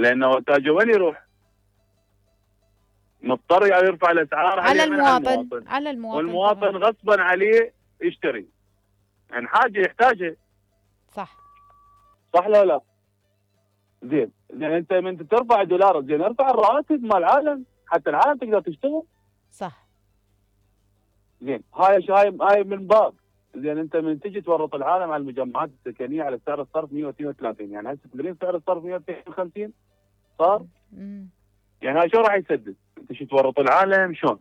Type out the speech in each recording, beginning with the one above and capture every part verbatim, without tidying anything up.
لانه تاجه وين يروح؟ مضطر يعني يرفع الاسعار على المواطن. على المواطن على المواطن والمواطن طبعا. غصبا عليه يشتري، يعني حاجه يحتاجها. صح صح لا لا؟ زين زين انت من ترفع دولار، زين ارفع الرواتب مال العالم حتى العالم تقدر تشتغل. صح. زين هاي هاي هاي من باب. زين انت من تجي تورط العالم على المجمعات السكنيه على سعر الصرف مئة واثنين وثلاثين، يعني هسه تدرين سعر الصرف مئة واثنين وخمسين صار. مم. يعني هاي شو راح يسدد؟ انت شو تورط العالم شلون؟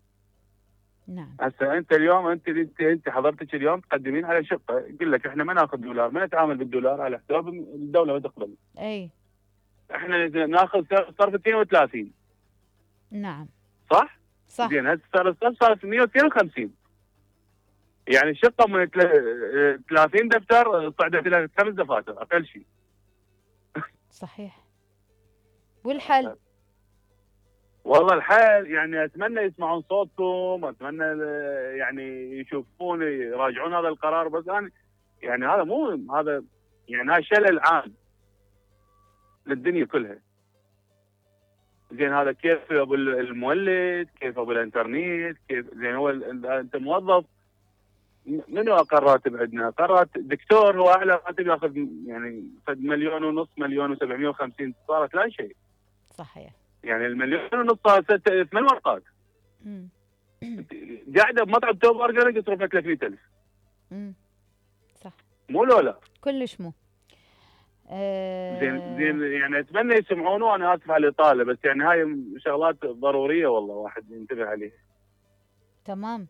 نعم. هسه انت اليوم انت انت انت حضرتك اليوم تقدمين على شقه، يقول لك احنا ما ناخذ دولار، ما نتعامل بالدولار على حساب الدوله ما تقبل. اي احنا ناخذ سعر الصرف اثنين وثلاثين. نعم صح؟ صح. زين هسه سعر الصرف صار مئة واثنين وخمسين، يعني الشقه من ثلاثين دفتر صعدت الى خمس دفاتر اقل شيء. صحيح. والحل؟ والله الحل يعني اتمنى يسمعون صوتكم، اتمنى يعني يشوفون يراجعون هذا القرار، بس انا يعني هذا مو هذا يعني هذا شلل عام للدنيا كلها. زين هذا كيف ابو المولد، كيف ابو الانترنت، كيف زين هو انت موظف منو اقل راتب عندنا؟ اقل راتب دكتور هو اعلى راتب ياخذ يعني مليون ونص، مليون وسبعمئة وخمسين، صارت لا شيء. صحيح. يعني المليون ونص صار ست ثمان ورقات. امم قاعده بمطعم توب برجر يصرف لك ثلاثمئة ألف. امم صح. مو لولا كلش مو. أه... زين زين يعني اتمنى يسمعون، وانا اسف على الاطاله، بس يعني هاي شغلات ضروريه والله واحد ينتبه عليها. تمام.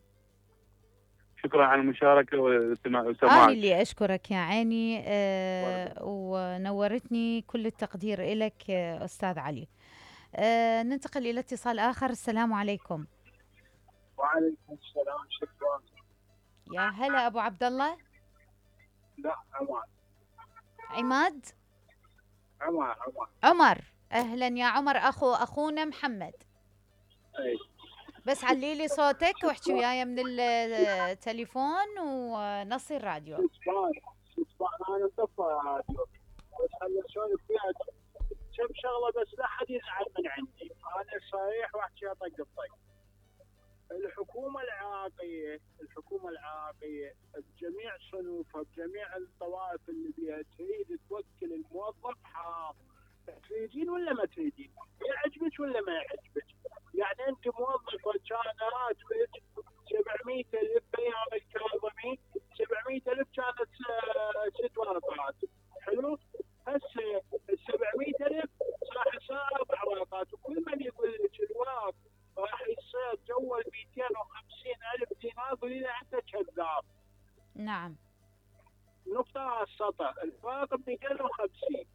شكرا على المشاركه وسماعك. أنا اللي أشكرك يا عيني، أه ونورتني، كل التقدير إلك أستاذ علي. أه ننتقل إلى اتصال آخر. السلام عليكم. وعليكم السلام. شكرا. يا هلا أبو عبد الله. لا عماد. عماد. عمر عمر عمر. أهلا يا عمر، أخو أخونا محمد. أي. بس علي لي صوتك واحكي وياي من التليفون ونصي الراديو. اسمعني اسمعني انا مطفى الراديو، بس خليني اسولف فيها كم شغله، بس لا حد يزعل من عندي، انا صريح واحكي طق بطق. الحكومه العراقيه الحكومه العراقيه بجميع صنوفها بجميع الطوائف اللي بيها تريد توكل الموظف حار. تريدين ولا ما تريدين؟ يعجبك ولا ما يعجبك؟ يعني انت موظفه كان راتبك سبعمئة ألف بأيام الكاظمي، سبعمئة ألف كانت ست ورقات، حلو؟ هسه ال سبعمئة ألف راح يصير اربع ورقات، وكل من يقول لك الورق راح يصير جو ال مئتين وخمسين ألف دينار قولي له انت كذاب. نعم. نقطة على السطر، الورق ب مئتين وخمسين.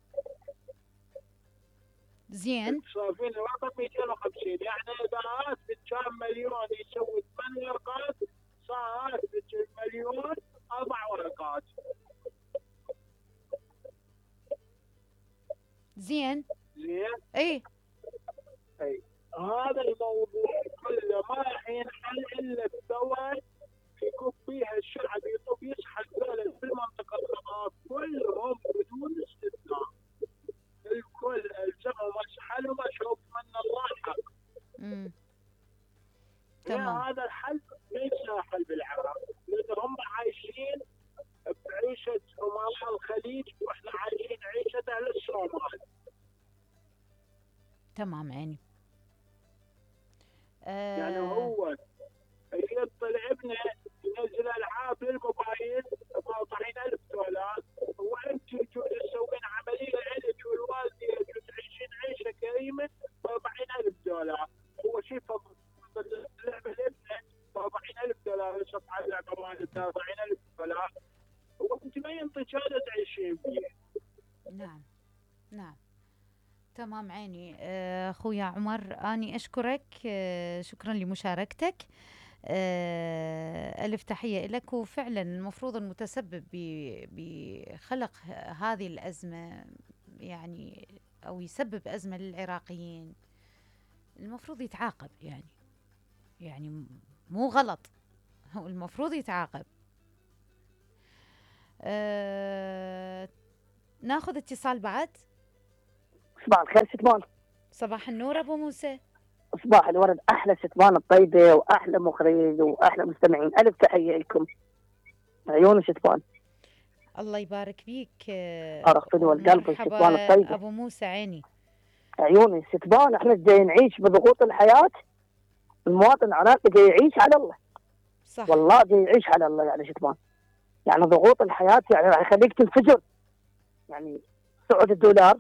زين. صافين الورقة مئتين وخمسين، يعني إذا راتبك كان مليون يسوي ثمان ورقات، صار راتبك المليون أربع ورقات. زين. زين؟ إيه. أي. هذا الموضوع كله ما راح ينحل إلا بثوان يكون فيها الشعب يطب يسحب دولة في المنطقة الخضراء كلهم بدون استثناء. الكل الزموا مسحل ومشروب من الله حق. امم تمام. هذا الحل ليس حل بالعراق، لأن هم عايشين بعيشة عملاء الخليج واحنا عايشين عيشة أهل الصومال. تمام عيني. أه يعني هو يطلع ابنه ينزل العاب للموبايل ب أربعين ألف دولار، وانت تسوين عمليه لك والوالده تعيشين عيشه كريمه ب أربعين ألف دولار. هو شيء لعبه لابنه ب أربعين ألف دولار، يصفع لعبه والدته أربعين ألف دولار، وانت ما ينطيك هذا تعيشين فيه. نعم نعم. تمام عيني. اخويا عمر اني اشكرك، شكرا لمشاركتك، ألف تحية لك. وفعلا المفروض المتسبب بخلق هذه الأزمة يعني أو يسبب أزمة للعراقيين المفروض يتعاقب، يعني يعني مو غلط، هو المفروض يتعاقب. أه ناخذ اتصال بعد. صباح الخير ستمان. صباح النور ابو موسى. صباح الورد، احلى ستمان الطيبه واحلى مخرج واحلى مستمعين، الف تحيه لكم. عيون ستمان. الله يبارك بيك. ارقتني والقلب ستمان الطيبه. ابو موسى عيني. عيوني ستمان، احنا جاي نعيش بضغوط الحياه، المواطن العراقي جاي يعيش على الله. صح. والله جاي يعيش على الله يعني ستمان. يعني ضغوط الحياه يعني راح يخليك تنفجر. يعني صعود الدولار،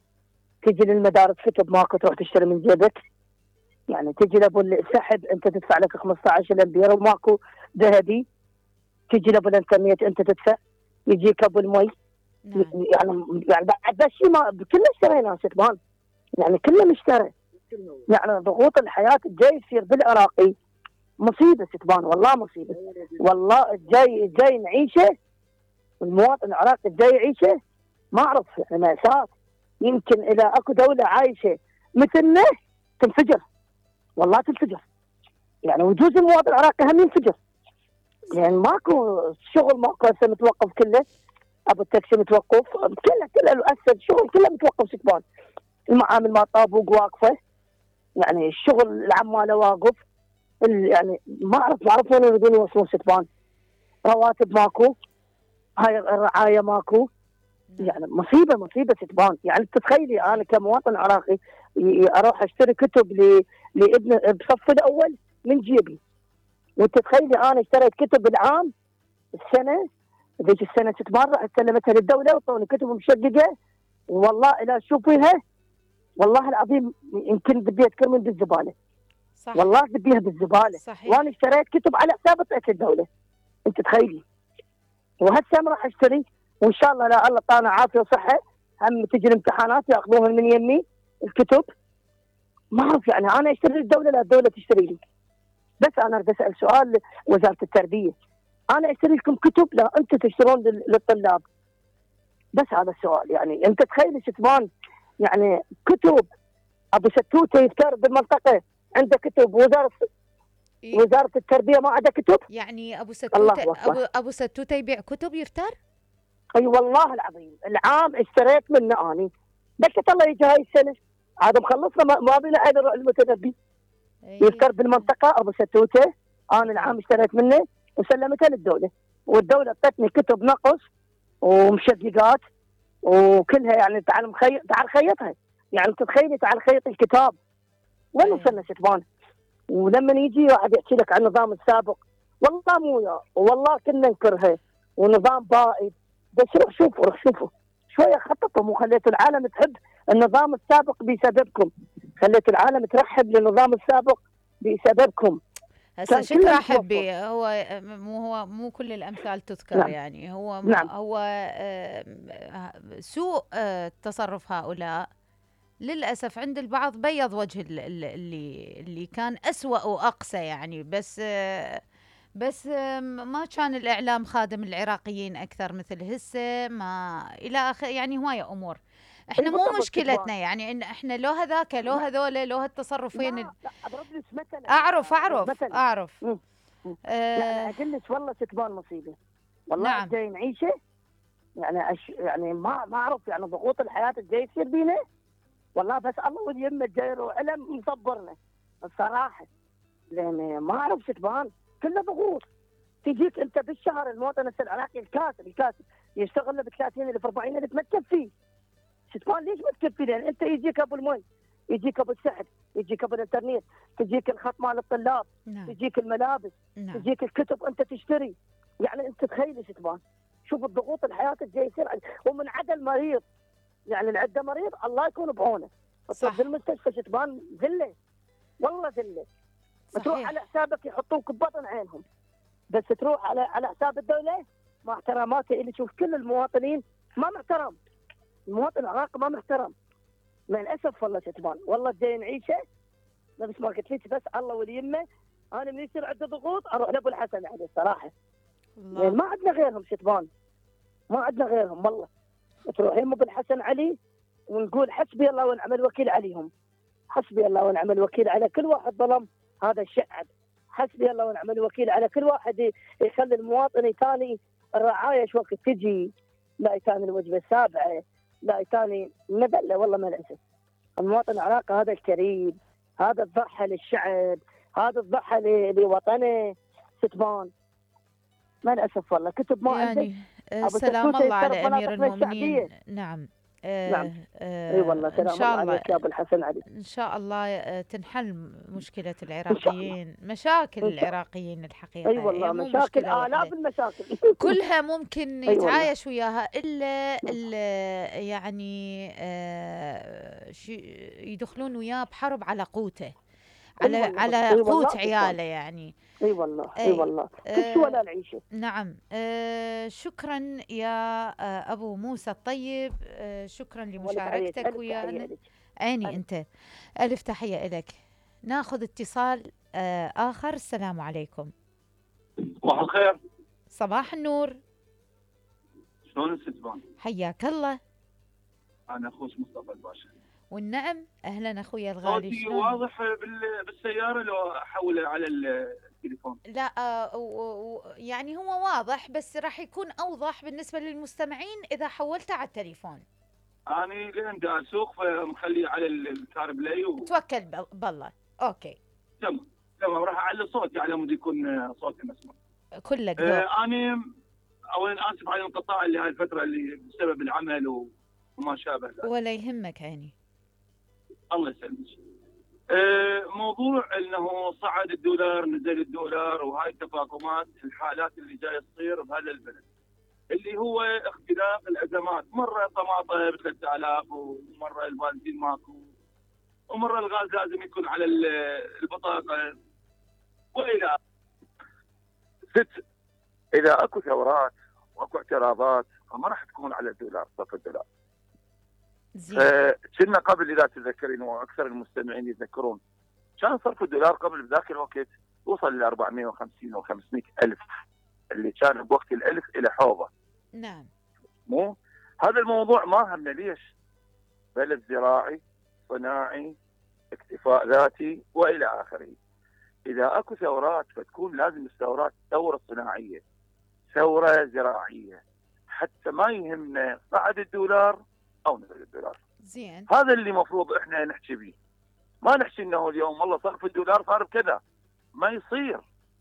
تجي للمدارس كتب ماكو تروح تشتري من جيبك. يعني تجي لابو السحب انت تدفع لك خمسة عشر لمبيره وماكو ذهبي. تجي لابو الانترنت انت تدفع، يجيك ابو المي. نعم. يعني يعني بعد بس شيء ما كله اشترينا ستمان. يعني كله مشتري. يعني ضغوط الحياه الجاي يصير بالعراقي مصيبه ستمان، والله مصيبه. والله الجاي الجاي نعيشه، المواطن العراقي الجاي يعيشه ما اعرف يعني مأساة. يمكن اذا اكو دوله عايشه مثلنا تنفجر، والله تنفجر. يعني وجوز المواطن العراقي هم ينفجر. يعني ماكو شغل، ماكو هسه متوقف كله. ابو التاكسي متوقف، كله كله هسه الشغل كله متوقف ستمان. المعامل ما طابوق واقفه، يعني الشغل العماله واقف. يعني ما اعرف ما اعرف وين يريدون يوصلون ستمان. رواتب ماكو، هاي الرعايه ماكو. يعني مصيبه مصيبه ستمان. يعني تتخيلي انا كمواطن عراقي اروح اشتري كتب لابن بصف الاول من جيبي، وانت تخيلي انا اشتريت كتب العام السنه ذيك السنه ست مره استلمتها للدوله وطوني كتب مشققه، والله لا تشوفيها والله العظيم يمكن بدي اذكر من بالزباله. صح. والله بديها بالزباله. صحيح. وانا اشتريت كتب على حساب طلعت الدوله. انت تخيلي. وهسه راح اشتري وان شاء الله لا الله طانا عافيه وصحه، هم تجي الامتحانات ياخذوها من يمي الكتب. ما اعرف يعني انا اشتري للدوله لا الدوله تشتري لي. بس انا اريد اسال سؤال وزاره التربيه، انا اشتري لكم كتب لا انتم تشترون للطلاب؟ بس هذا السؤال. يعني انت تخيل ستمان، يعني كتب ابو ستوته يذكر بالمنطقه عنده كتب، وزاره إيه؟ وزاره التربيه ما عندها كتب. يعني ابو ستوته ابو ابو ستوته يبيع كتب يفتر؟ اي أيوة والله العظيم العام اشتريت منه اني، بس الله يجي هاي السنه هذا مخلصنا ما بينا عيد المتنبي. أيه. يذكر بالمنطقه ابو ستوته، انا العام اشتريت منه وسلمتها للدوله، والدوله اعطتني كتب نقص ومشققات وكلها. يعني تعال مخي... تعال خيطها. يعني تتخيلي تعال خيط الكتاب وين وصلنا ستمان. ولما يجي واحد يحكي لك عن النظام السابق، والله مو يا والله كنا نكرهه ونظام بائد. بس روح شوفوا روح شوفوا شويه خططوا، مو خليتوا العالم تحب النظام السابق بسببكم. خليتوا العالم ترحب للنظام السابق بسببكم. هسه شو ترحب به؟ هو مو هو مو كل الامثال تذكر. نعم. يعني هو نعم. هو سوء تصرف هؤلاء للاسف عند البعض بيض وجه اللي اللي كان أسوأ واقسى. يعني بس بس ما كان الاعلام خادم العراقيين اكثر مثل هسه ما الى اخر. يعني هوايه امور احنا مو مشكلتنا يعني ان احنا لو هذاك لو هذول لو هالتصرفين. لا لا مثلا اعرف اعرف مثلاً. اعرف مم. مم. آه لا اقول لك والله ستبان مصيبه والله. نعم. جاي نعيشه يعني أش... يعني ما ما اعرف يعني ضغوط الحياه الجاي يصير بينا. والله بس الله واليمه الجاي وعلم مصبرنا الصراحه، لان ما اعرف ستبان كله ضغوط. تجيك انت بالشهر المواطن العراقي الكاتب الكاتب يشتغل له ب ثلاثين ألف أربعين ألف ما تكفيه. ستبان ليش ما تكفي؟ لان انت يجيك ابو المي، يجيك ابو السحب، يجيك ابو الانترنت، تجيك الخط مال الطلاب. نعم. تجيك الملابس. نعم. تجيك الكتب انت تشتري. يعني انت تخيلي ستبان شوف الضغوط الحياه الجاي يصير. ومن عدا المريض، يعني اللي عنده مريض الله يكون بعونه. صح. في المستشفى ستبان ذله والله ذله. تروح على حسابك يحطوك ببطن عينهم، بس تروح على على حساب الدوله مع احتراماتي اللي تشوف كل المواطنين ما محترم. المواطن العراقي ما محترم للاسف والله ستبان. والله جاي نعيشه نفس ما قلت لك. بس الله واليمه انا من يصير عنده ضغوط اروح لابو الحسن عليه الصراحه. الله. يعني ما عندنا غيرهم ستبان، ما عندنا غيرهم والله. تروح يم ابو الحسن علي ونقول حسبي الله ونعم الوكيل عليهم. حسبي الله ونعم الوكيل على كل واحد ظلم هذا الشعب. حسبي الله ونعم الوكيل على كل واحد يخلي المواطن يتاني الرعايه شو وقت تجي، لا يتاني الوجبه السابعه، لا يتاني مذله والله ما الاسف. المواطن العراقي هذا الكريم، هذا الضحى للشعب، هذا الضحى ل- لوطنه. ستبان ما للاسف والله كتب ما عنده. يعني آه، سلام الله على امير المؤمنين. نعم. آه نعم. آه اي والله ان سلام شاء الله الله عليك يا ابو الحسن علي. ان شاء الله آه، تنحل مشكله ان شاء الله. العراقيين، مشاكل إن شاء الله. العراقيين الحقيقه اي هي والله مو مشاكل، مشكله الاف واحده المشاكل. كلها ممكن اي والله. يتعايش وياها الا الا يعني آه شي- يدخلون وياه بحرب على قوته، اي على والله. على اي والله قوت ستبان. عياله يعني. اي والله. اي اي والله كل شيء آه ولا العيشه. نعم. آه شكرا يا آه ابو موسى الطيب، آه شكرا ولك عليك لمشاركتك الف ويانا. تحيه لك. عيني ألف. انت. الف تحيه لك. ناخذ اتصال آه اخر. السلام عليكم. صباح الخير. صباح النور. شلون الستبان؟ حياك الله. انا اخوك مصطفى الباشا. والنعم اهلا اخويا الغالي. صوتي شلون؟ واضح بال- بالسياره لو احوله على التليفون؟ لا آه و- و- يعني هو واضح بس راح يكون اوضح بالنسبه للمستمعين اذا حولته على التليفون. انا لين دا اسوق فمخليه على الكاربلاي و... توكل ب- بالله. اوكي تمام تمام راح اعلي صوتي على مود يكون صوتي مسموع. كلك ذوق. آه انا اولا اسف على الانقطاع اللي هاي الفتره اللي بسبب العمل وما شابه ذلك. ولا يهمك عيني. الله يسلمك. آه موضوع انه صعد الدولار نزل الدولار وهاي التفاقمات الحالات اللي جايه تصير بهذا البلد اللي هو اختلاف الازمات، مره طماطه ب ثلاثة آلاف ومره البنزين ماكو ومره الغاز لازم يكون على البطاقه والى ست. اذا اكو ثورات واكو اعتراضات فما راح تكون على الدولار، صرف الدولار. زين. كنا قبل اذا تتذكرين واكثر المستمعين يتذكرون كان صرف الدولار قبل بذاك الوقت وصل ل أربعمئة وخمسين و خمسمئة الف اللي كان بوقت الالف الى حوضه. نعم. مو هذا الموضوع ما همنا ليش؟ بلد زراعي صناعي اكتفاء ذاتي والى اخره. اذا اكو ثورات فتكون لازم الثورات ثوره صناعيه ثوره زراعيه حتى ما يهمنا صعد الدولار او نزل الدولار. زين. هذا اللي مفروض احنا نحكي به، ما نحكي انه اليوم والله صرف الدولار صار بكذا، ما يصير.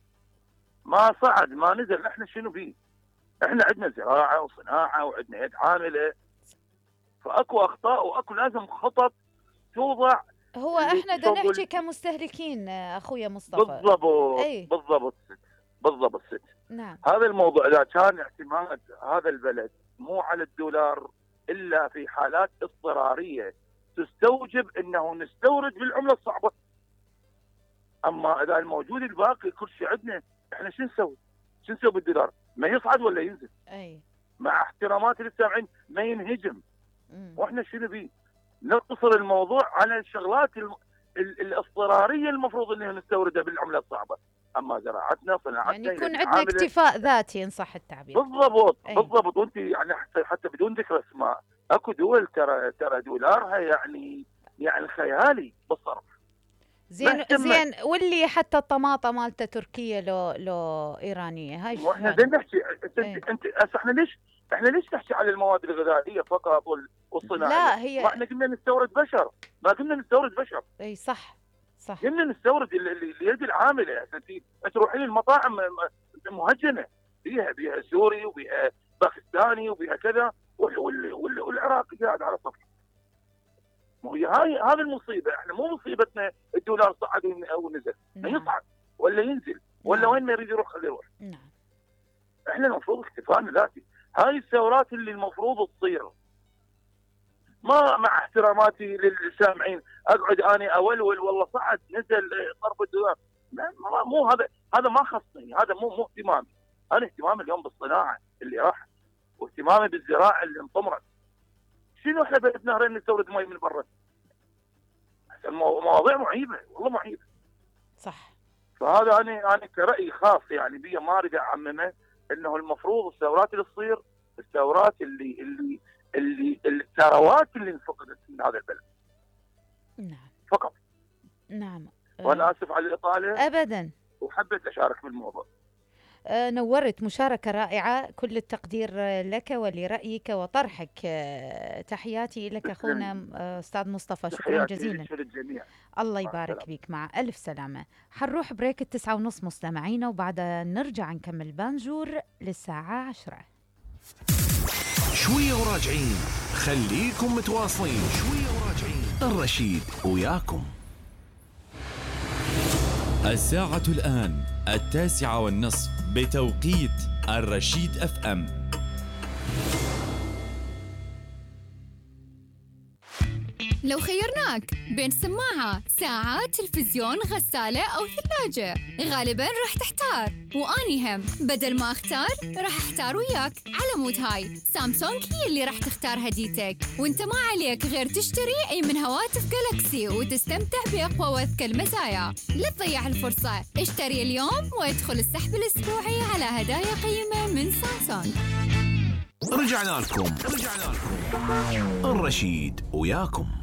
ما صعد ما نزل، احنا شنو فيه؟ احنا عندنا زراعه وصناعه وعندنا يد عامله، فاكو اخطاء واكو لازم خطط توضع. هو احنا بدنا نحكي كمستهلكين اخويا مصطفى. بالضبط. أي. بالضبط ست. بالضبط ست. نعم. هذا الموضوع اذا كان اعتماد هذا البلد مو على الدولار الا في حالات اضطراريه تستوجب انه نستورد بالعمله الصعبه. اما اذا الموجود الباقي كل شيء عندنا، احنا شو نسوي؟ شو نسوي بالدولار؟ ما يصعد ولا ينزل؟ اي. مع احترامات للسامعين ما ينهجم. مم. واحنا شنو بيه؟ نقتصر الموضوع على الشغلات الم... ال... الاضطراريه المفروض انها نستوردها بالعمله الصعبه. اما زراعتنا صناعتنا يعني يكون عندنا اكتفاء ذاتي ان صح التعبير. بالضبط. أي. بالضبط. وانت يعني حتى حتى بدون ذكر اسماء اكو دول ترى ترى دولارها يعني يعني خيالي بالصرف. زين زين. واللي حتى الطماطه مالته تركيه لو لو ايرانيه هاي شو واحنا يعني؟ زين نحكي انت انت هسه احنا ليش احنا ليش نحكي على المواد الغذائيه فقط والصناعيه؟ لا هي ما احنا قلنا نستورد بشر، ما قلنا نستورد بشر. اي صح صح. قلنا نستورد اليد العامله. انت تروحين المطاعم مهجنه فيها بيها سوري وبيها باكستاني وبيها كذا والعراقي قاعد على صف. مو هي هاي هذه المصيبه. احنا مو مصيبتنا الدولار صعد او نزل، ما نعم. يصعد ولا ينزل ولا نعم. وين ما يريد يروح خليه يروح. نعم. احنا المفروض اكتفاءنا ذاتي. هاي الثورات اللي المفروض تصير ما مع احتراماتي للسامعين اقعد اني اولول والله صعد نزل صرف الدولار. مو هذا هذا ما خصني، هذا مو مو اهتمامي. انا اهتمامي اليوم بالصناعه اللي راحت واهتمامي بالزراعه اللي انطمرت. شنو احنا بين نهرين نستورد مي من برا؟ المواضيع معيبه والله معيبه. صح. فهذا انا انا كراي خاص يعني بي ما اريد اعممه، انه المفروض الثورات اللي تصير الثورات اللي اللي اللي الثروات اللي انفقدت من هذا البلد. نعم. فقط. نعم. وانا اسف على الاطاله ابدا. وحبيت اشارك بالموضوع. آه نورت، مشاركة رائعة، كل التقدير لك ولرأيك وطرحك. آه تحياتي لك أخونا آه أستاذ مصطفى، شكرا جزيلا. الله يبارك بك، مع ألف سلامة. حنروح بريك التسعة ونص مستمعينا، وبعدها نرجع نكمل بانجور للساعة عشرة. شوية وراجعين، خليكم متواصلين. شوية وراجعين، الرشيد وياكم. الساعة الآن التاسعة والنصف بتوقيت الرشيد اف ام. لو خيرناك بين سماعة، ساعة، تلفزيون، غسالة أو ثلاجة، غالباً راح تحتار، وأني هم بدل ما أختار راح أحتار وياك. على مود هاي سامسونج هي اللي راح تختار هديتك، وانت ما عليك غير تشتري أي من هواتف جالاكسي وتستمتع بأقوى وأذكى المزايا. لا تضيع الفرصة، اشتري اليوم وادخل السحب الأسبوعي على هدايا قيمة من سامسونج. رجعنا لكم رجعنا لكم الرشيد وياكم.